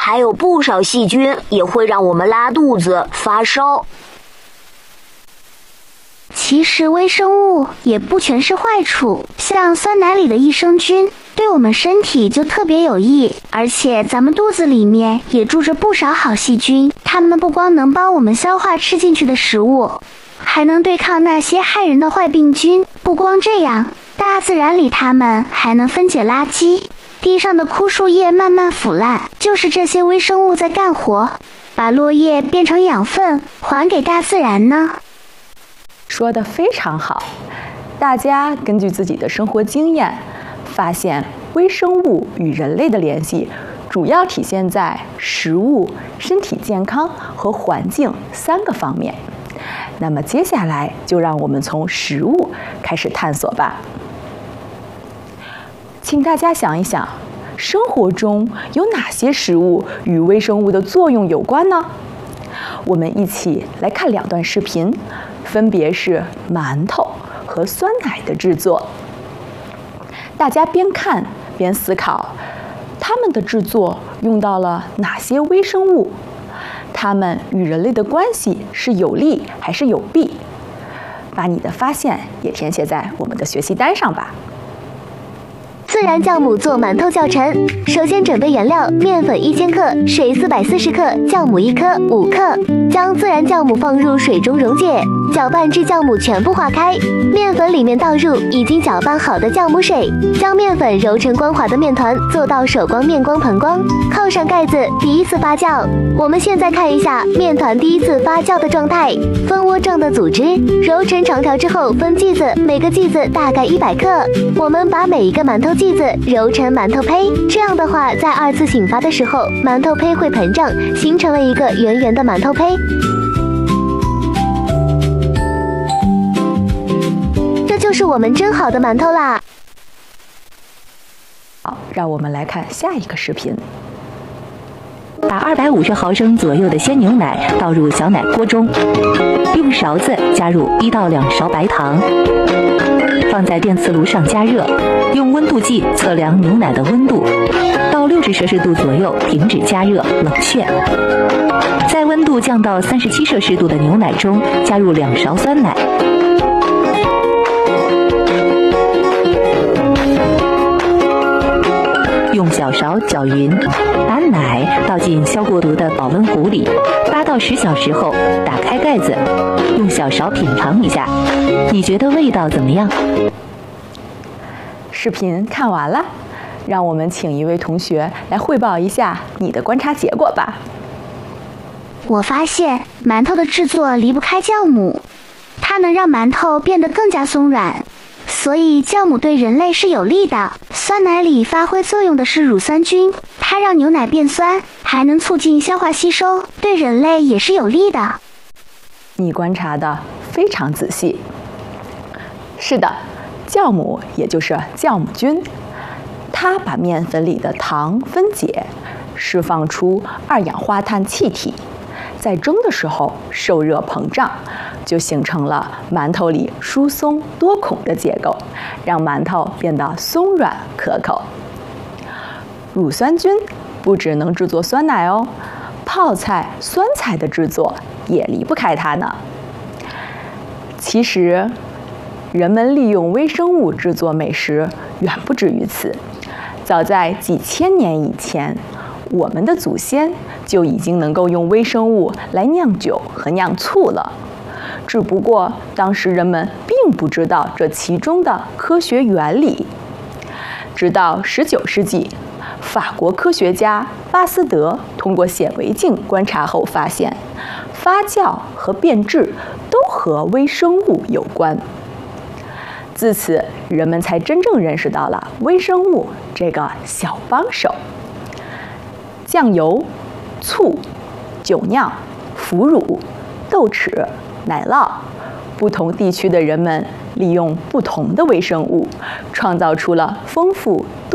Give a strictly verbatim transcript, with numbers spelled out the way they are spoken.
还有不少细菌也会让我们拉肚子、发烧。 其实微生物也不全是坏处，像酸奶里的益生菌对我们身体就特别有益，而且咱们肚子里面也住着不少好细菌，它们不光能帮我们消化吃进去的食物，还能对抗那些害人的坏病菌。不光这样，大自然里它们还能分解垃圾，地上的枯树叶慢慢腐烂，就是这些微生物在干活，把落叶变成养分还给大自然呢。 说得非常好，大家根据自己的生活经验，发现微生物与人类的联系主要体现在食物、身体健康和环境三个方面。那么接下来就让我们从食物开始探索吧。请大家想一想，生活中有哪些食物与微生物的作用有关呢？我们一起来看两段视频，分别是馒头和酸奶的制作。大家边看边思考，它们的制作用到了哪些微生物？它们与人类的关系是有利还是有弊？把你的发现也填写在我们的学习单上吧。 自然酵母做馒头教程，首先准备原料：面粉一千克，水四百四十克，酵母一颗五克。将自然酵母放入水中溶解，搅拌至酵母全部化开。面粉里面倒入已经搅拌好的酵母水，将面粉揉成光滑的面团，做到手光面光盆光。扣上盖子，第一次发酵。我们现在看一下面团第一次发酵的状态，蜂窝状的组织，揉成长条之后分剂子，每个剂子大概一百克。我们把每一个馒头剂子揉成馒头胚，这样的话，在二次醒发的时候，馒头胚会膨胀，形成了一个圆圆的馒头胚。这就是我们蒸好的馒头啦。 好，让我们来看下一个视频。 把二百五十毫升左右的鲜牛奶倒入小奶锅中，用勺子加入一到两勺白糖，放在电磁炉上加热，用温度计测量牛奶的温度，到六十摄氏度左右停止加热，冷却。在温度降到三十七摄氏度的牛奶中加入两勺酸奶。用小勺搅匀，把奶倒进消过毒的保温壶里，八到十小时后打开盖子，用小勺品尝一下，你觉得味道怎么样？ 视频看完了，让我们请一位同学来汇报一下你的观察结果吧。 我发现馒头的制作离不开酵母，它能让馒头变得更加松软。所以酵母对人类是有利的。酸奶里发挥作用的是乳酸菌，它让牛奶变酸，还能促进消化吸收，对人类也是有利的。 你观察的非常仔细。是的，酵母也就是酵母菌，它把面粉里的糖分解，释放出二氧化碳气体，在蒸的时候受热膨胀，就形成了馒头里疏松多孔的结构，让馒头变得松软可口。乳酸菌不只能制作酸奶哦，泡菜、酸菜的制作也离不开它呢。其实，人们利用微生物制作美食远不止于此。早在几千年以前，我们的祖先就已经能够用微生物来酿酒和酿醋了。只不过当时人们并不知道这其中的科学原理。直到十九世纪，法国科学家巴斯德通过显微镜观察后发现，发酵和变质都和微生物有关。自此，人们才真正认识到了微生物这个小帮手。酱油、醋、酒酿、腐乳、豆豉、奶酪，不同地区的人们利用不同的微生物，创造出了丰富多